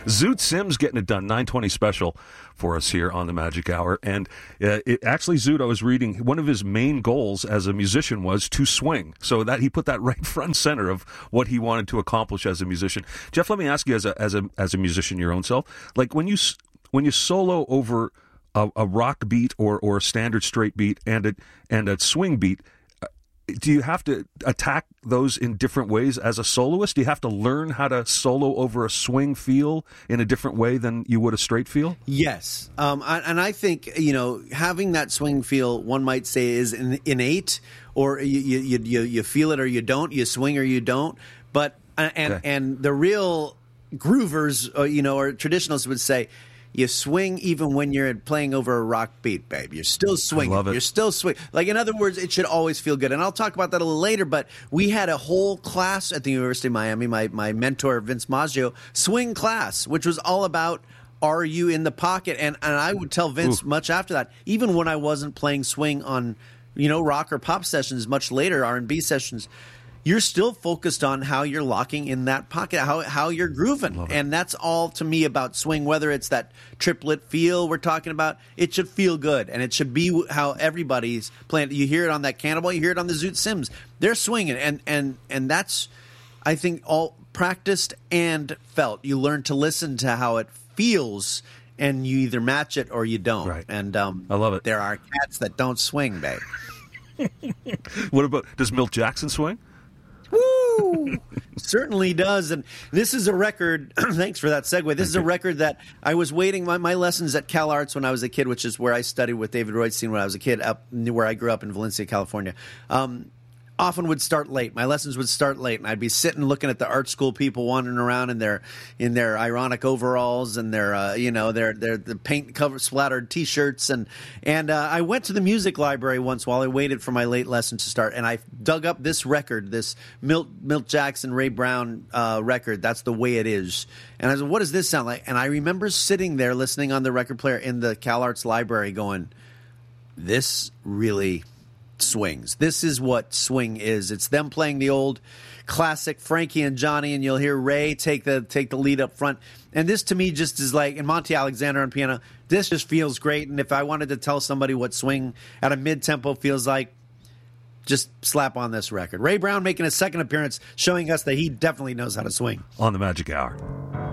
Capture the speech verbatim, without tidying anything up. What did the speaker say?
Zoot Sims getting it done, nine twenty special for us here on the Magic Hour. And uh, it, actually, Zoot, I was reading, one of his main goals as a musician was to swing. So that he put that right front and center of what he wanted to accomplish as a musician. Jeff, let me ask you, as a as a as a musician, your own self, like when you when you solo over a, a rock beat or or a standard straight beat and a and a swing beat, do you have to attack those in different ways as a soloist? Do you have to learn how to solo over a swing feel in a different way than you would a straight feel? Yes. Um, I, and I think, you know, having that swing feel, one might say, is in, innate, or you, you, you, you feel it or you don't, you swing or you don't. But, and, okay. and the real groovers, uh, you know, or traditionalists would say, you swing even when you're playing over a rock beat, babe. You're still swinging. I love it. You're still swinging. Like, in other words, it should always feel good. And I'll talk about that a little later, but we had a whole class at the University of Miami, my, my mentor, Vince Maggio, swing class, which was all about, are you in the pocket? And, and I would tell Vince Ooh. much after that, even when I wasn't playing swing on, you know, rock or pop sessions much later, R and B sessions, you're still focused on how you're locking in that pocket, how how you're grooving. And that's all to me about swing, whether it's that triplet feel we're talking about. It should feel good, and it should be how everybody's playing. You hear it on that Cannonball, you hear it on the Zoot Sims. They're swinging, and and and that's, I think, all practiced and felt. You learn to listen to how it feels, and you either match it or you don't. Right. And um, I love it. There are cats that don't swing, babe. What about, does Milt Jackson swing? Woo! Certainly does. And this is a record, thanks for that segue. This is a record that I was waiting, my, my lessons at Cal Arts when I was a kid, which is where I studied with David Roystein when I was a kid, up where I grew up in Valencia, California. Um, often would start late. My lessons would start late, and I'd be sitting looking at the art school people wandering around in their in their ironic overalls and their uh, you know their their the paint cover splattered T-shirts, and and uh, I went to the music library once while I waited for my late lesson to start, and I dug up this record, this Milt Milt Jackson, Ray Brown uh, record. That's the Way It Is, and I said, what does this sound like? And I remember sitting there listening on the record player in the Cal Arts library, going, this really swings. This is what swing is. It's them playing the old classic Frankie and Johnny, and you'll hear Ray take the take the lead up front. And this to me just is like, and Monty Alexander on piano, this just feels great. And if I wanted to tell somebody what swing at a mid-tempo feels like, just slap on this record. Ray Brown making a second appearance, showing us that he definitely knows how to swing. On the Magic Hour.